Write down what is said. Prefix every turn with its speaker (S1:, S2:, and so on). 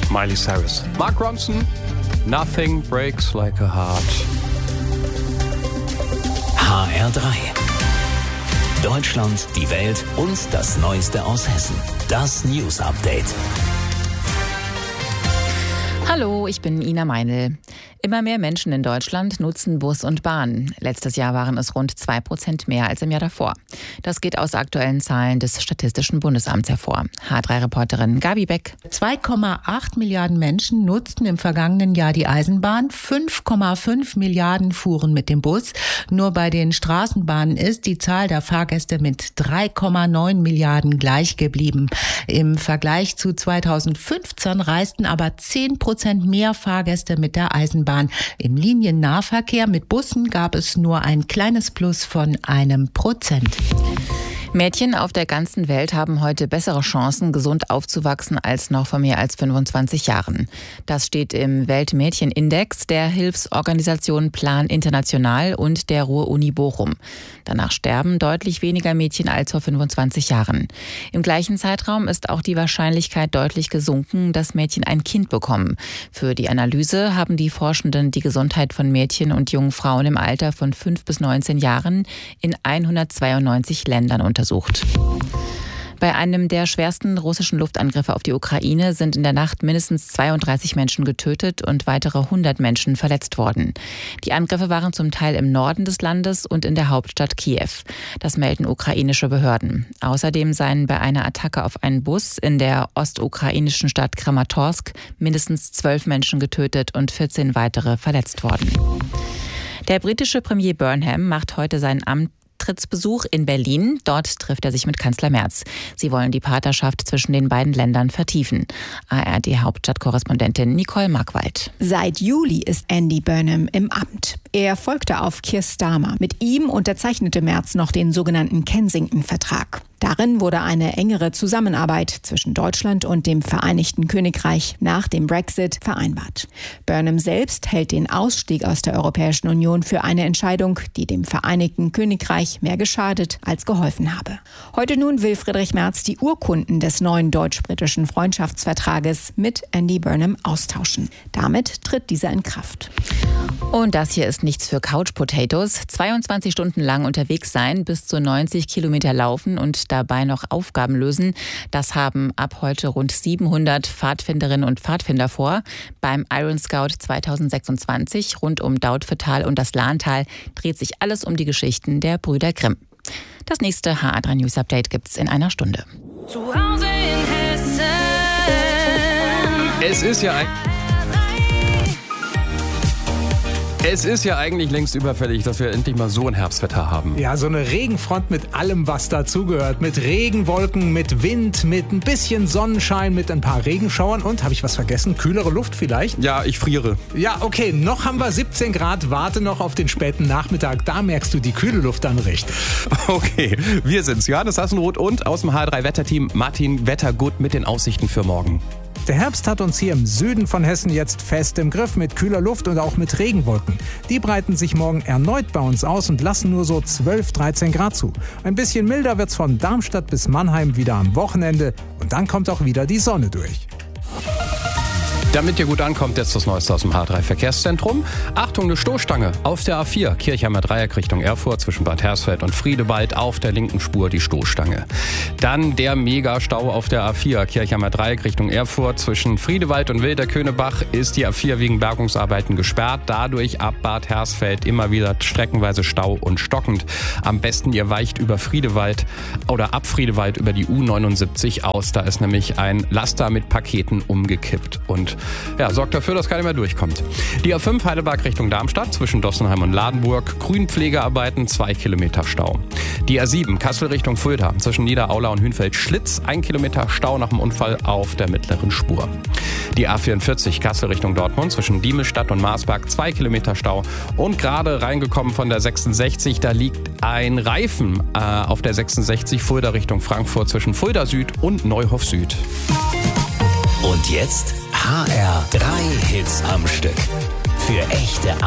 S1: Miley Cyrus. Mark Ronson, Nothing Breaks Like a Heart.
S2: HR3. Deutschland, die Welt und das Neueste aus Hessen. Das News Update.
S3: Hallo, ich bin Ina Meinl. Immer mehr Menschen in Deutschland nutzen Bus und Bahn. Letztes Jahr waren es rund 2% mehr als im Jahr davor. Das geht aus aktuellen Zahlen des Statistischen Bundesamts hervor. H3-Reporterin Gabi Beck.
S4: 2,8 Milliarden Menschen nutzten im vergangenen Jahr die Eisenbahn. 5,5 Milliarden fuhren mit dem Bus. Nur bei den Straßenbahnen ist die Zahl der Fahrgäste mit 3,9 Milliarden gleich geblieben. Im Vergleich zu 2015 reisten aber 10% mehr Fahrgäste mit der Eisenbahn. Im Liniennahverkehr mit Bussen gab es nur ein kleines Plus von 1%.
S3: Mädchen auf der ganzen Welt haben heute bessere Chancen, gesund aufzuwachsen als noch vor mehr als 25 Jahren. Das steht im Weltmädchenindex der Hilfsorganisation Plan International und der Ruhr-Uni Bochum. Danach sterben deutlich weniger Mädchen als vor 25 Jahren. Im gleichen Zeitraum ist auch die Wahrscheinlichkeit deutlich gesunken, dass Mädchen ein Kind bekommen. Für die Analyse haben die Forschenden die Gesundheit von Mädchen und jungen Frauen im Alter von 5 bis 19 Jahren in 192 Ländern untersucht. Bei einem der schwersten russischen Luftangriffe auf die Ukraine sind in der Nacht mindestens 32 Menschen getötet und weitere 100 Menschen verletzt worden. Die Angriffe waren zum Teil im Norden des Landes und in der Hauptstadt Kiew. Das melden ukrainische Behörden. Außerdem seien bei einer Attacke auf einen Bus in der ostukrainischen Stadt Kramatorsk mindestens 12 Menschen getötet und 14 weitere verletzt worden. Der britische Premier Burnham macht heute seinen Antrittsbesuch in Berlin. Dort trifft er sich mit Kanzler Merz. Sie wollen die Partnerschaft zwischen den beiden Ländern vertiefen. ARD-Hauptstadtkorrespondentin Nicole Markwald.
S5: Seit Juli ist Andy Burnham im Amt. Er folgte auf Keir Starmer. Mit ihm unterzeichnete Merz noch den sogenannten Kensington-Vertrag. Darin wurde eine engere Zusammenarbeit zwischen Deutschland und dem Vereinigten Königreich nach dem Brexit vereinbart. Burnham selbst hält den Ausstieg aus der Europäischen Union für eine Entscheidung, die dem Vereinigten Königreich mehr geschadet als geholfen habe. Heute nun will Friedrich Merz die Urkunden des neuen deutsch-britischen Freundschaftsvertrages mit Andy Burnham austauschen. Damit tritt dieser in Kraft.
S3: Und das hier ist nichts für Couch Potatoes. 22 Stunden lang unterwegs sein, bis zu 90 Kilometer laufen und dabei noch Aufgaben lösen. Das haben ab heute rund 700 Pfadfinderinnen und Pfadfinder vor. Beim Iron Scout 2026 rund um Dautphetal und das Lahntal dreht sich alles um die Geschichten der Brüder Grimm. Das nächste HR3 News Update gibt's in einer Stunde.
S6: Zu Hause in Hessen.
S1: Es ist ja eigentlich längst überfällig, dass wir endlich mal so ein Herbstwetter haben.
S7: Ja, so eine Regenfront mit allem, was dazugehört. Mit Regenwolken, mit Wind, mit ein bisschen Sonnenschein, mit ein paar Regenschauern und, habe ich was vergessen, kühlere Luft vielleicht?
S1: Ja, ich friere.
S7: Ja, okay, noch haben wir 17 Grad, warte noch auf den späten Nachmittag, da merkst du die kühle Luft dann richtig.
S1: Okay, wir sind's, Johannes Hassenroth und aus dem HR3-Wetterteam Martin Wettergut mit den Aussichten für morgen.
S7: Der Herbst hat uns hier im Süden von Hessen jetzt fest im Griff mit kühler Luft und auch mit Regenwolken. Die breiten sich morgen erneut bei uns aus und lassen nur so 12, 13 Grad zu. Ein bisschen milder wird's von Darmstadt bis Mannheim wieder am Wochenende und dann kommt auch wieder die Sonne durch.
S1: Damit ihr gut ankommt, jetzt das Neueste aus dem H3-Verkehrszentrum. Achtung, eine Stoßstange auf der A4, Kirchheimer Dreieck Richtung Erfurt zwischen Bad Hersfeld und Friedewald, auf der linken Spur die Stoßstange. Dann der Megastau auf der A4, Kirchheimer Dreieck Richtung Erfurt zwischen Friedewald und Wilderkönebach ist die A4 wegen Bergungsarbeiten gesperrt. Dadurch ab Bad Hersfeld immer wieder streckenweise Stau und stockend. Am besten ihr weicht über Friedewald oder ab Friedewald über die U79 aus. Da ist nämlich ein Laster mit Paketen umgekippt und sorgt dafür, dass keiner mehr durchkommt. Die A5 Heidelberg Richtung Darmstadt zwischen Dossenheim und Ladenburg. Grünpflegearbeiten, 2 Kilometer Stau. Die A7 Kassel Richtung Fulda zwischen Niederaula und Hünfeld Schlitz. 1 Kilometer Stau nach dem Unfall auf der mittleren Spur. Die A44 Kassel Richtung Dortmund zwischen Diemelstadt und Marsberg. 2 Kilometer Stau. Und gerade reingekommen von der 66, da liegt ein Reifen auf der 66 Fulda Richtung Frankfurt zwischen Fulda Süd und Neuhof Süd.
S2: Und jetzt HR3 Hits am Stück. Für echte